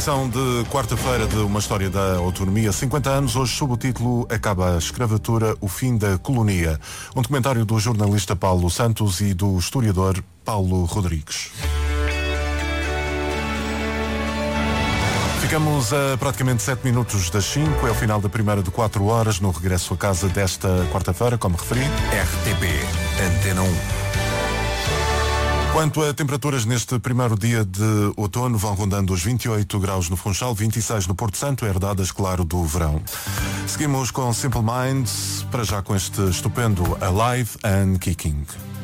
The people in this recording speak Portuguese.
edição de quarta-feira de Uma História da Autonomia, 50 anos, hoje sob o título Acaba a Escravatura, o Fim da Colonia. Um documentário do jornalista Paulo Santos e do historiador Paulo Rodrigues. Ficamos a praticamente 7 minutos das 5, é o final da primeira de 4 horas, no regresso a casa desta quarta-feira, como referi. RTP, Antena 1. Quanto a temperaturas neste primeiro dia de outono, vão rondando os 28 graus no Funchal, 26 no Porto Santo, herdadas, claro, do verão. Seguimos com Simple Minds, para já com este estupendo Alive and Kicking.